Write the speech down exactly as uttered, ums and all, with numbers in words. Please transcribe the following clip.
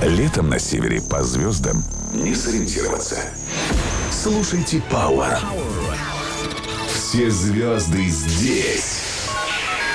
Летом на севере по звездам не сориентироваться. Слушайте Power. Все звезды здесь.